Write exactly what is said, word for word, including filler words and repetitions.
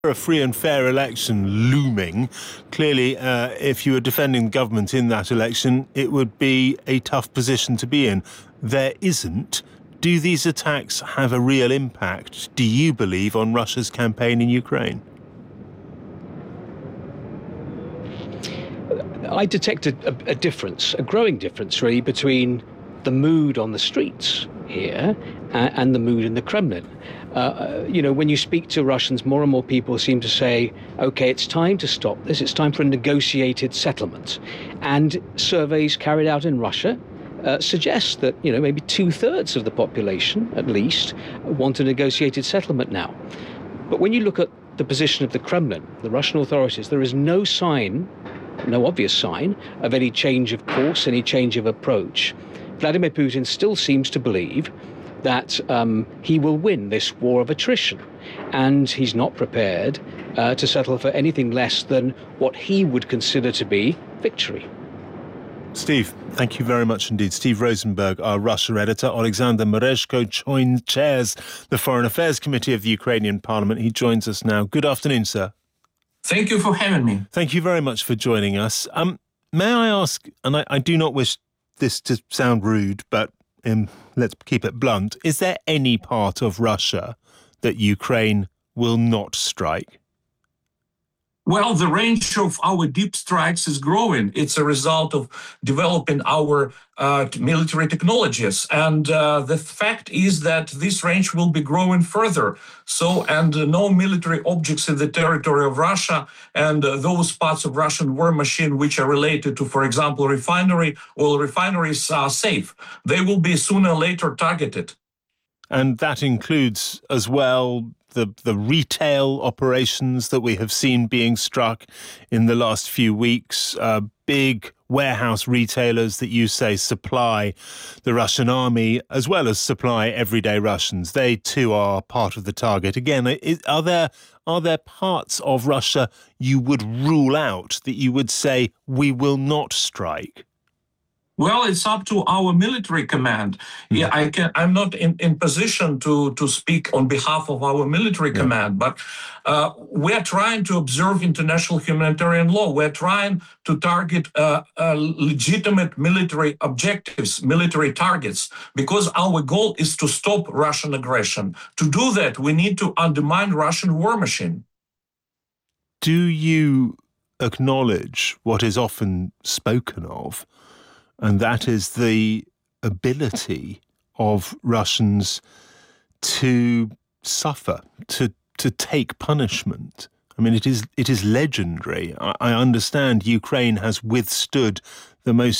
A free and fair election looming. Clearly, uh, if you were defending the government in that election, it would be a tough position to be in. There isn't. Do these attacks have a real impact, do you believe, on Russia's campaign in Ukraine? I detect a, a, a difference, a growing difference, really, between the mood on the streets here and, and the mood in the Kremlin. Uh, you know, when you speak to Russians, more and more people seem to say, OK, it's time to stop this. It's time for a negotiated settlement. And surveys carried out in Russia uh, suggest that, you know, maybe two thirds of the population, at least, want a negotiated settlement now. But when you look at the position of the Kremlin, the Russian authorities, there is no sign, no obvious sign of any change of course, any change of approach. Vladimir Putin still seems to believe that um, he will win this war of attrition, and he's not prepared uh, to settle for anything less than what he would consider to be victory. Steve, thank you very much indeed. Steve Rosenberg, our Russia editor. Alexander Merezhko joins, chairs the Foreign Affairs Committee of the Ukrainian Parliament. He joins us now. Good afternoon, sir. Thank you for having me. Thank you very much for joining us. Um, may I ask, and I, I do not wish this to sound rude, but Um, let's keep it blunt. Is there any part of Russia that Ukraine will not strike? Well, the range of our deep strikes is growing. It's a result of developing our uh, military technologies. And uh, the fact is that this range will be growing further. So, and uh, no military objects in the territory of Russia and uh, those parts of Russian war machine which are related to, for example, refinery, oil refineries are safe. They will be sooner or later targeted. And that includes as well the the retail operations that we have seen being struck in the last few weeks, uh, big warehouse retailers that you say supply the Russian army as well as supply everyday Russians. They too are part of the target. Again, are there are there parts of Russia you would rule out, that you would say we will not strike? Well, it's up to our military command. Yeah, I can. I'm not in, in position to, to speak on behalf of our military yeah. command, but uh, we're trying to observe international humanitarian law. We're trying to target uh, uh, legitimate military objectives, military targets, because our goal is to stop Russian aggression. To do that, we need to undermine Russian war machine. Do you acknowledge what is often spoken of, and that is the ability of Russians to suffer, to to take punishment? I mean, it is it is legendary. I, I understand Ukraine has withstood the most